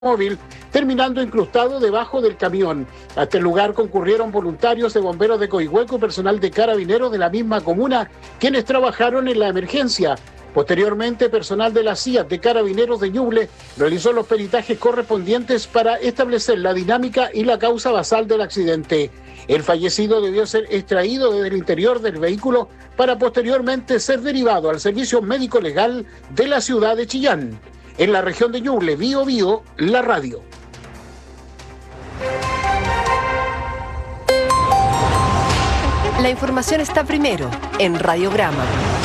móvil, terminando incrustado debajo del camión. A este lugar concurrieron voluntarios de bomberos de Coihueco y personal de Carabineros de la misma comuna, quienes trabajaron en la emergencia. Posteriormente, personal de la CIA de Carabineros de Ñuble realizó los peritajes correspondientes para establecer la dinámica y la causa basal del accidente. El fallecido debió ser extraído desde el interior del vehículo para posteriormente ser derivado al servicio médico legal de la ciudad de Chillán. En la región de Ñuble, Bío Bío, la radio. La información está primero en Radiograma.